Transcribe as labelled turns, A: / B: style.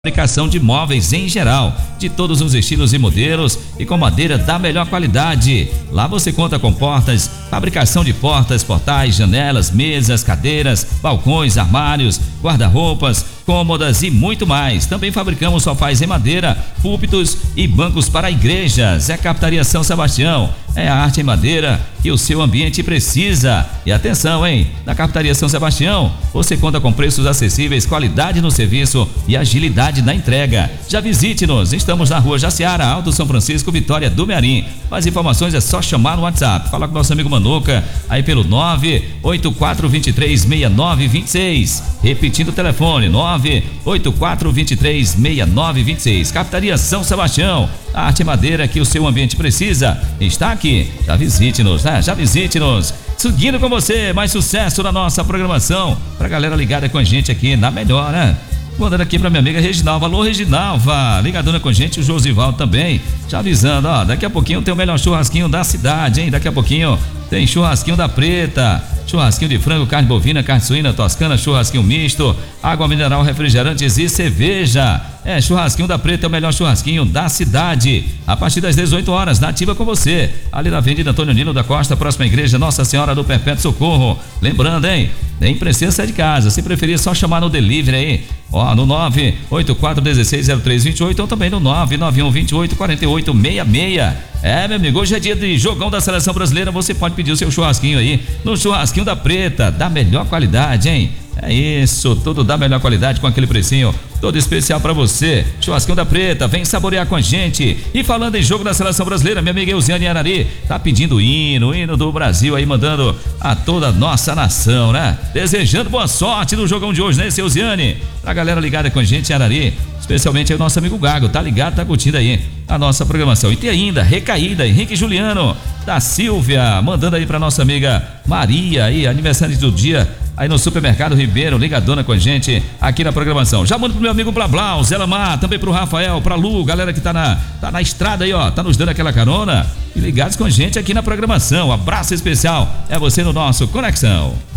A: Fabricação de móveis em geral, de todos os estilos e modelos e com madeira da melhor qualidade. Lá você conta com portas, fabricação de portas, portais, janelas, mesas, cadeiras, balcões, armários, guarda-roupas, cômodas e muito mais. Também fabricamos sofás em madeira, púlpitos e bancos para igrejas. É Captaria São Sebastião, é a arte em madeira que o seu ambiente precisa. E atenção, hein? Na Captaria São Sebastião, você conta com preços acessíveis, qualidade no serviço e agilidade na entrega. Já visite-nos, estamos na Rua Jaciara, Alto São Francisco, Vitória do Mearim. Mais informações é só chamar no WhatsApp. Fala com nosso amigo Manuca, aí pelo 984236926. Repetindo o telefone, 984236926. Captaria São Sebastião, a arte madeira que o seu ambiente precisa está aqui. Já visite-nos, né? Já visite-nos. Seguindo com você, mais sucesso na nossa programação. Pra galera ligada com a gente aqui na melhor, né? Mandando aqui pra minha amiga Reginalva. Alô, Reginalva, ligadona com a gente, o Josival também. Já avisando, ó, daqui a pouquinho tem o melhor churrasquinho da cidade, hein? Daqui a pouquinho tem churrasquinho da Preta, churrasquinho de frango, carne bovina, carne suína, toscana, churrasquinho misto, água mineral, refrigerantes e cerveja. É, churrasquinho da Preta é o melhor churrasquinho da cidade. A partir das 18 horas, na ativa com você. Ali na Avenida Antônio Nino da Costa, próxima à Igreja Nossa Senhora do Perpétuo Socorro. Lembrando, hein? Nem precisa sair de casa. Se preferir, é só chamar no delivery aí. Ó, no 984160328 ou também no 991284866. É, meu amigo, hoje é dia de jogão da Seleção Brasileira. Você pode pedir o seu churrasquinho aí no Churrasquinho da Preta, da melhor qualidade, hein? É isso, tudo da melhor qualidade com aquele precinho todo especial pra você. Churrasquinho da Preta, vem saborear com a gente. E falando em jogo da Seleção Brasileira, minha amiga Eusiane Arari tá pedindo o hino do Brasil aí, mandando a toda a nossa nação, né? Desejando boa sorte no jogão de hoje, né, Eusiane? Pra galera ligada com a gente em Arari, especialmente aí o nosso amigo Gago, tá ligado, tá curtindo aí a nossa programação. E tem ainda Recaída, Henrique Juliano da Silvia, mandando aí pra nossa amiga Maria aí, aniversário do dia aí no Supermercado Ribeiro, ligadona com a gente aqui na programação. Já mando pro meu amigo Blablau, Zé Lamar, também pro Rafael, pra Lu, galera que tá na estrada aí, ó, tá nos dando aquela carona e ligados com a gente aqui na programação. Abraço especial é você no nosso Conexão.